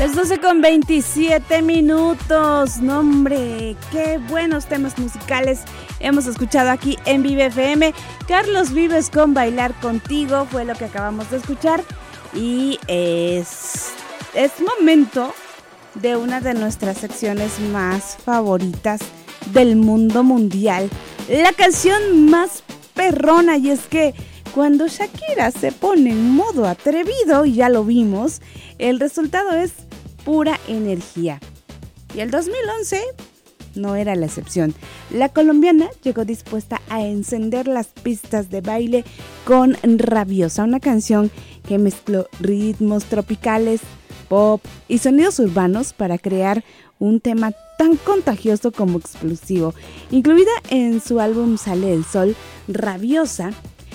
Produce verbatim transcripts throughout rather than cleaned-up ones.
Las doce con veintisiete minutos. No, hombre, qué buenos temas musicales hemos escuchado aquí en Vive F M. Carlos Vives con Bailar Contigo fue lo que acabamos de escuchar. Y es, es momento de una de nuestras secciones más favoritas del mundo mundial. La canción más perrona, y es que cuando Shakira se pone en modo atrevido, y ya lo vimos, el resultado es pura energía. Y el dos mil once no era la excepción. La colombiana llegó dispuesta a encender las pistas de baile con Rabiosa, una canción que mezcló ritmos tropicales, pop y sonidos urbanos para crear un tema tan contagioso como explosivo. Incluida en su álbum Sale el Sol, Rabiosa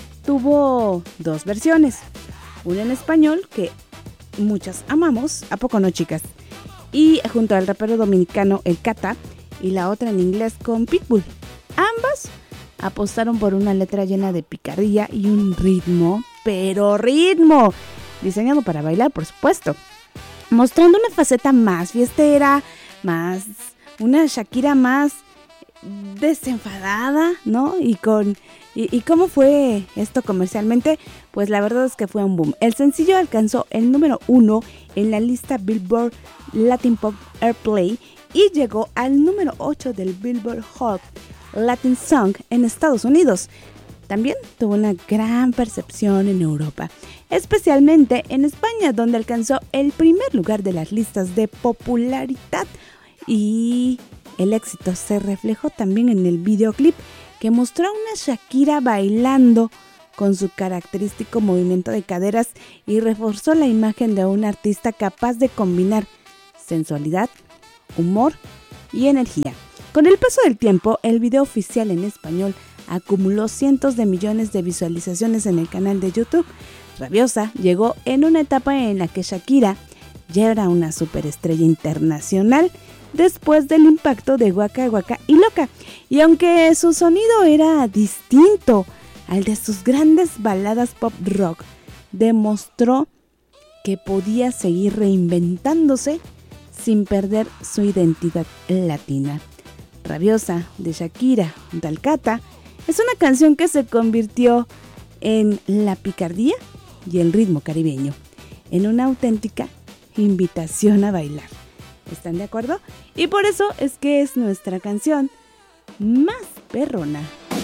tuvo dos versiones, una en español que muchas amamos, ¿a poco no, chicas? Y junto al rapero dominicano El Cata, y la otra en inglés con Pitbull. Ambas apostaron por una letra llena de picardía y un ritmo, pero ritmo, diseñado para bailar, por supuesto, mostrando una faceta más fiestera, más una Shakira más desenfadada, ¿no? Y con y, y cómo fue esto comercialmente, pues la verdad es que fue un boom. El sencillo alcanzó el número uno en la lista Billboard Latin Pop Airplay y llegó al número ocho del Billboard Hot Latin Song en Estados Unidos. También tuvo una gran percepción en Europa, especialmente en España, donde alcanzó el primer lugar de las listas de popularidad. Y el éxito se reflejó también en el videoclip, que mostró a una Shakira bailando con su característico movimiento de caderas y reforzó la imagen de una artista capaz de combinar sensualidad, humor y energía. Con el paso del tiempo, el video oficial en español acumuló cientos de millones de visualizaciones en el canal de YouTube. Rabiosa llegó en una etapa en la que Shakira ya era una superestrella internacional después del impacto de Waka Waka y Loca. Y aunque su sonido era distinto al de sus grandes baladas pop rock, demostró que podía seguir reinventándose sin perder su identidad latina. Rabiosa, de Shakira junto al Cata, es una canción que se convirtió en la picardía y el ritmo caribeño, en una auténtica invitación a bailar. ¿Están de acuerdo? Y por eso es que es nuestra canción más perrona.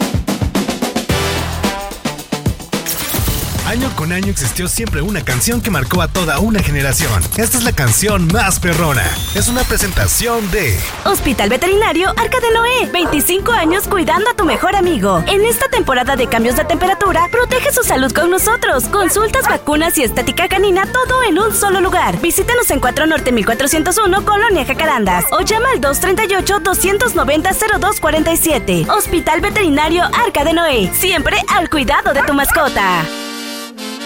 Año con año existió siempre una canción que marcó a toda una generación. Esta es la canción más perrona. Es una presentación de Hospital Veterinario Arca de Noé. veinticinco años cuidando a tu mejor amigo. En esta temporada de cambios de temperatura, protege su salud con nosotros. Consultas, vacunas y estética canina, todo en un solo lugar. Visítanos en cuatro Norte mil cuatrocientos uno, Colonia Jacarandas. O llama al dos tres ocho, dos nueve cero, cero dos cuatro siete. Hospital Veterinario Arca de Noé. Siempre al cuidado de tu mascota.